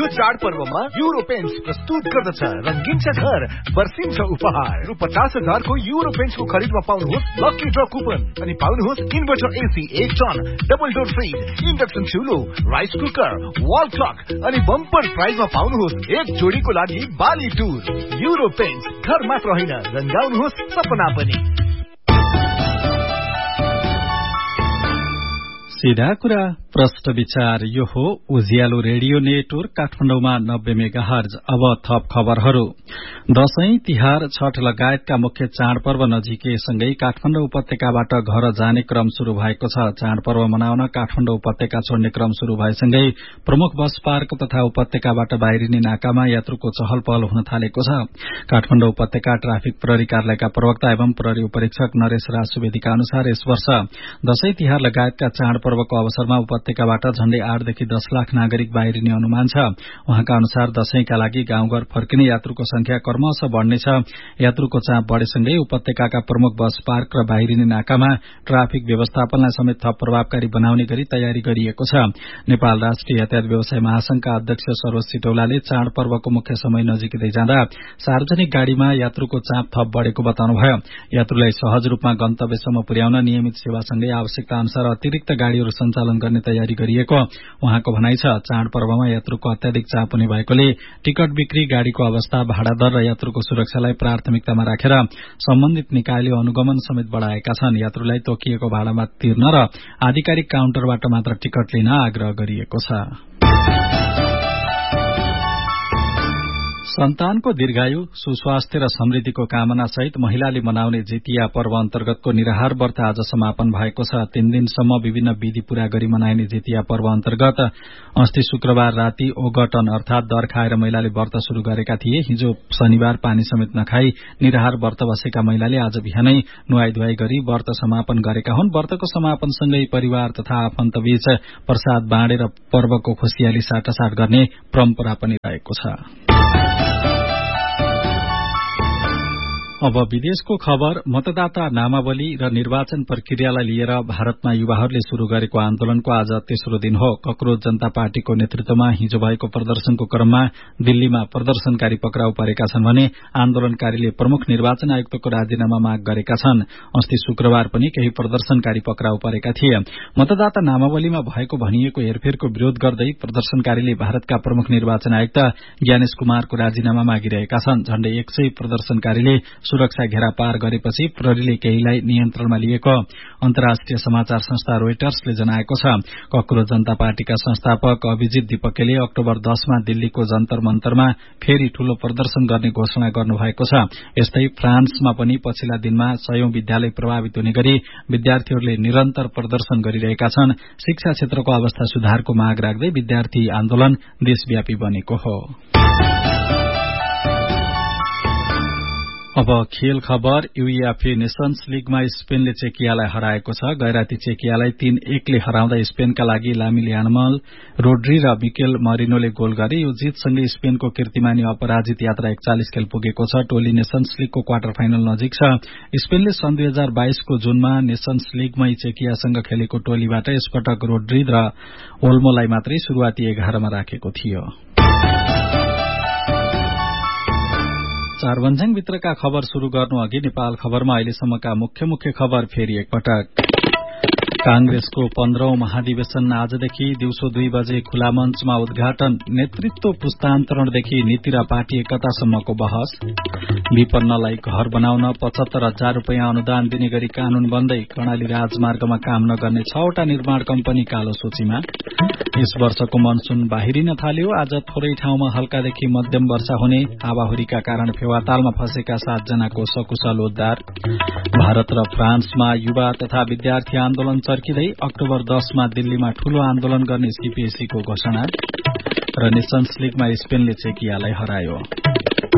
चाडपर्वमा euro paints प्रस्तुत गर्दछ रंगीन छ घर वर्षिन्छ उपहार रु 50,000 को युरो पेन्ट्सको खरिदमा पाउनुहोस् लकी ड्र कुपन अनि पाउनुहोस् inverter AC 1 ton double door fridge induction चुलो rice cooker wall clock अनि बम्पर प्राइजमा पाउनुहोस् एक जोडीको लागि बाली टुर युरो पेन्ट्स घर मात्र होइन रंगाउनुहोस् सपना पनि। सीधा कुरा प्रश्न विचार यो हो उज्यालो रेडियो नेटवर्क काठमाडौँमा 90 मेगाहर्ज। अब थप खबरहरू। दशैं तिहार छठ लगायतका मुख्य चाडपर्व नजिकैसँगै काठमाडौँ उपत्यकाबाट घर जाने क्रम शुरू भएको छ। चाडपर्व मनाउन काठमाडौँ उपत्यका छोड्ने क्रम शुरू भएसँगै प्रमुख बस पार्क तथा उपत्यकाबाट बाहिरिने नाकामा यात्रुको चहल पहल हुन थालेको छ। काठमाडौँ उपत्यका ट्राफिक प्रहरी कार्यालयका प्रवक्ता एवं प्रहरी उपरीक्षक नरेश राज सुवेदीका अनुसार यस वर्ष दशैं तिहार लगायतका चाडपर्वको अवसरमा उपत्यकाबाट झण्डै 8 देखि 10 लाख नागरिक बाहिरिने अनुमान छ। उहाँका अनुसार दशैंका लागि गाउँघर फर्किने यात्रुको संख्या क्रमशः बढ़नेछ। यात्रुको चाप बढ़ेसँगै उपत्यकाका प्रमुख बस पार्क र बाहिरिने नाकामा ट्राफिक व्यवस्थापनलाई समेत थप प्रभावकारी बनाउने गरी तयारी गरिएको छ। नेपाल राष्ट्रिय यातायात व्यवसाय महासंघका अध्यक्ष सरोज सिटौलाले चाडपर्वको मुख्य समय नजिकै जाँदा सार्वजनिक गाड़ीमा यात्रुको चाप थप बढ़ेको बताउनुभयो। यात्रुलाई सहज रूपमा गन्तव्यसम्म पुर्याउन नियमित सेवासँगै आवश्यकता अनुसार अतिरिक्त गाड़ीहरू सञ्चालन गर्ने तयारी गरिएको उहाँको भनाइ छ। चाडपर्वमा यात्रुको अत्याधिक चाप हुने भएकोले टिकट बिक्री, गाड़ीको अवस्था, भाडा दर र यात्रुको सुरक्षालाई प्राथमिकतामा राखेर सम्बन्धित निकायले अनुगमन समेत बढ़ाएका छन्। यात्रुलाई तोकिएको भाडामा तिर्न र आधिकारिक काउन्टरबाट मात्र टिकट लिन आग्रह गरिएको छ। सन्तानको दीर्घायु, सुस्वास्थ्य र समृद्धिको कामना सहित महिलाले मनाउने जितिया पर्व अन्तर्गतको निराहार व्रत आज समापन भएको छ। 3 दिनसम्म विभिन्न विधि पूरा गरी मनाइने जितिया पर्व अन्तर्गत अस्ति शुक्रबार राति ओगटन अर्थात दर खाएर महिलाले व्रत शुरू गरेका थिए। हिजो शनिबार पानी समेत नखाई निराहार व्रत बसेका महिलाले आज बिहानै नुहाई धुवाई गरी व्रत समापन गरेका हुन्। व्रतको समापनसँगै परिवार तथा आफन्तबीच प्रसाद बाँडेर पर्वको खुशियाली साटासाट गर्ने परम्परा पनि रहेको छ। अब विदेशको खबर। मतदाता नामावली र निर्वाचन प्रक्रियालाई लिएर भारतमा युवाहरूले शुरू गरेको आन्दोलनको आज तेस्रो दिन हो। ककरोज जनता पार्टीको नेतृत्वमा हिजो भएको प्रदर्शनको क्रममा दिल्लीमा प्रदर्शनकारी पक्राउ परेका छन् भने आन्दोलनकारीले प्रमुख निर्वाचन आयुक्तको राजीनामा माग गरेका छन्। अस्ति शुक्रबार पनि केही प्रदर्शनकारी पक्राउ परेका थिए। मतदाता नामावलीमा भएको भनिएको हेरफेरको विरोध गर्दै प्रदर्शनकारीले भारतका प्रमुख निर्वाचन आयुक्त ज्ञानेश कुमारको राजीनामा मागिरहेका छन्। झण्डै 100 प्रदर्शनकारीले सुरक्षा घेरा पार गरेपछि प्रहरीले केहीलाई नियन्त्रणमा लिएको अन्तर्राष्ट्रिय समाचार संस्था रोइटर्सले जनाएको छ। ककरोज जनता पार्टीका संस्थापक अभिजित दीपकेले अक्टोबर 10 मा दिल्लीको जन्तर मन्तरमा फेरि ठूलो प्रदर्शन गर्ने घोषणा गर्नुभएको छ। यस्तै फ्रान्समा पनि पछिल्ला दिनमा 100औं विद्यालय प्रभावित हुने गरी विद्यार्थीहरूले निरन्तर प्रदर्शन गरिरहेका छन्। शिक्षा क्षेत्रको अवस्था सुधारको माग राख्दै विद्यार्थी आन्दोलन देशव्यापी बनेको हो। अब खेल खबर। यूईएफए नेशन्स लीगमा स्पेनले चेकियालाई हराएको छ। गैराती चेकियालाई 3-1 ले हराउँदा स्पेनका लागि लामिन यामाल, रोड्री र मिकेल मरिनोले गोल गरे। यो जितसँगै स्पेनको कीर्तिमानी अपराजित यात्रा 41 खेल पुगेको छ। टोली नेशन्स लीगको क्वार्टर फाइनल नजिक छ। स्पेनले सन् 2022 को जुनमा नेशन्स लीगमै चेकियासँग खेलेको टोलीबाट यसपटक रोड्री र ओल्मोलाई मात्रै शुरूआती 11 मा राखेको थियो। चारभन्ज्याङ भित्रका खबर शुरू गर्नु अघि नेपाल खबरमा अहिलेसम्मका मुख्य खबर फेरि एकपटक। कांग्रेसको 15औं महाधिवेशन आजदेखि दिउँसो 2 बजे खुला मञ्चमा उद्घाटन। नेतृत्व पुस्तान्तरणदेखि नीति र पार्टी एकतासम्मको बहस। विपन्नलाई घर बनाउन 75,000 रूपियाँ अनुदान दिने गरी कानून बन्दै कर्णाली राजमार्गमा काम नगर्ने 6वटा निर्माण कम्पनी कालो सूचीमा। यस वर्षको मनसून बाहिरिन थाल्यो। आज थोरै ठाउँमा हल्कादेखि मध्यम वर्षा हुने। हावाहुरीका कारण फेवातालमा फँसेका 7 जनाको सकुशल उद्धार। भारत र फ्रान्समा युवा तथा विद्यार्थी आन्दोलन चर्किँदै अक्टोबर 10 मा दिल्लीमा ठूलो आन्दोलन गर्ने सीपीएसीको घोषणा। र नेशन्स लीगमा स्पेनले चेकियालाई हरायो।